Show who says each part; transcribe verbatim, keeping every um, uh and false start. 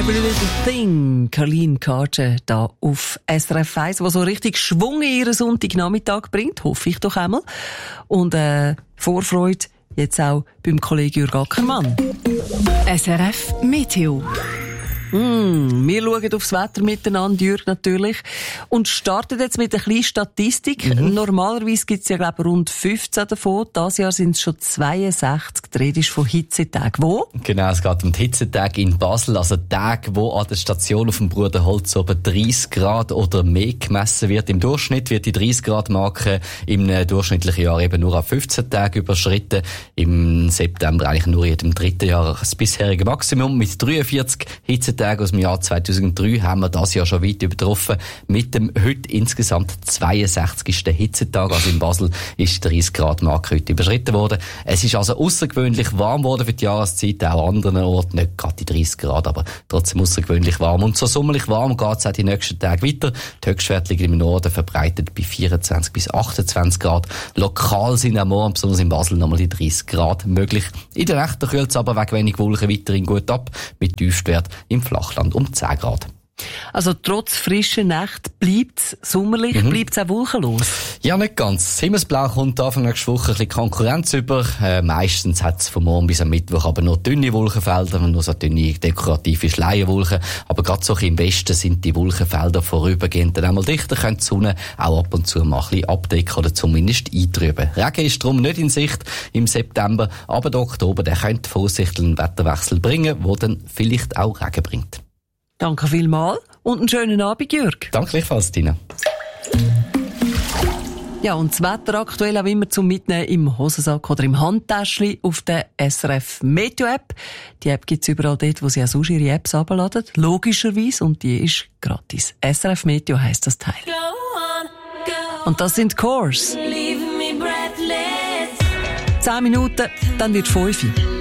Speaker 1: Every Little Thing, Caroline Carter, da auf S R F eins, die so richtig Schwung in ihren Sonntagnachmittag bringt, hoffe ich doch einmal. Und äh, Vorfreude jetzt auch beim Kollegen Jürg Ackermann.
Speaker 2: S R F Meteo.
Speaker 1: Mm, wir schauen aufs Wetter miteinander, Jürg, natürlich. Und starten jetzt mit einer kleinen Statistik. Mhm. Normalerweise gibt es ja, glaube ich, rund fünfzehn davon. Dieses Jahr sind es schon zweiundsechzig. Die Rede ist von Hitzetagen. Wo?
Speaker 3: Genau, es geht um die Hitzetage in Basel. Also Tage, wo an der Station auf dem Bruderholz oben dreißig Grad oder mehr gemessen wird. Im Durchschnitt wird die dreißig Grad Marke im durchschnittlichen Jahr eben nur an fünfzehn Tagen überschritten. Im September eigentlich nur in dem dritten Jahr das bisherige Maximum. Mit dreiundvierzig Hitzetagen aus dem Jahr zweitausenddrei haben wir das Jahr schon weit übertroffen. Mit dem heute insgesamt zweiundsechzigsten Hitzetag. Also in Basel ist die dreißig Grad Marke heute überschritten worden. Es ist also außergewöhnlich warm geworden für die Jahreszeit. Auch an anderen Orten nicht gerade die dreißig Grad, aber trotzdem außergewöhnlich warm. Und so sommerlich warm geht es auch die nächsten Tage weiter. Die Höchstwerte liegen im Norden verbreitet bei vierundzwanzig bis achtundzwanzig Grad. Lokal sind am Morgen, besonders in Basel, nochmal die dreißig Grad möglich. In der Nacht kühlt es aber wegen wenig Wolken weiterhin gut ab. Mit Tiefstwert im Flachland um zehn Grad.
Speaker 1: Also trotz frischer Nacht bleibt es sommerlich, mhm. bleibt es auch wolkenlos? Ja,
Speaker 3: nicht ganz. Das Himmelsblau kommt Anfang nächste Woche ein bisschen Konkurrenz über. Äh, meistens hat es von morgen bis am Mittwoch aber nur dünne Wolkenfelder, nur so dünne dekorative Schleierwolken. Aber gerade so im Westen sind die Wolkenfelder vorübergehend dann einmal dichter, können die Sonne auch ab und zu mal ein bisschen abdecken oder zumindest eintrüben. Regen ist darum nicht in Sicht im September, aber der Oktober, der könnte voraussichtlich einen Wetterwechsel bringen, der dann vielleicht auch Regen bringt.
Speaker 1: Danke vielmals und einen schönen Abend, Jürg.
Speaker 3: Danke gleichfalls, Tina.
Speaker 1: Ja, und das Wetter aktuell auch immer zum Mitnehmen im Hosensack oder im Handtäschchen auf der S R F Meteo App. Die App gibt's überall dort, wo Sie auch sonst Ihre Apps herunterladen. Logischerweise. Und die ist gratis. S R F Meteo heisst das Teil. Go on, go. Und das sind Course. Zehn Minuten, dann wird fünf.